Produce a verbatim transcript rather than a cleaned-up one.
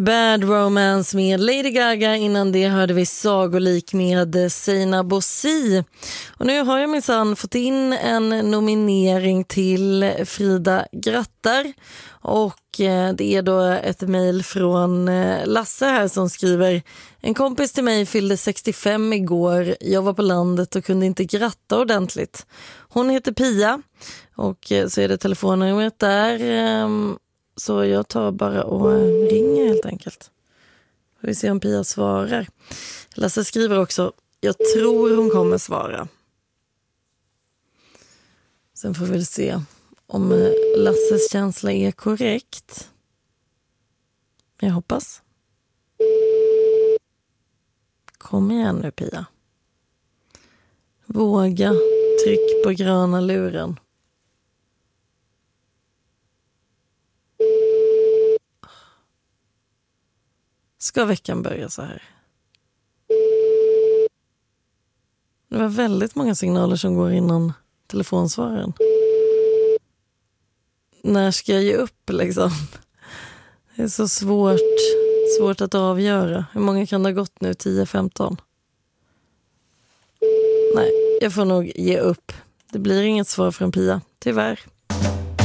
Bad Romance med Lady Gaga. Innan det hörde vi Sagolik med Seina Bossi. Och nu har jag minsann fått in en nominering till Frida Grattar. Och det är då ett mejl från Lasse här som skriver: en kompis till mig fyllde sextiofem igår. Jag var på landet och kunde inte gratta ordentligt. Hon heter Pia och så är det telefonnumret där. Så jag tar bara och ringer helt enkelt. Får vi se om Pia svarar. Lasse skriver också: jag tror hon kommer svara. Sen får vi väl se om Lasses känsla är korrekt. Jag hoppas. Kom igen nu, Pia. Våga, tryck på gröna luren. Ska veckan börja så här? Det var väldigt många signaler som går innan telefonsvararen. När ska jag ge upp liksom? Det är så svårt, svårt att avgöra. Hur många kan det ha gått nu? tio femton? Nej, jag får nog ge upp. Det blir inget svar från Pia, tyvärr.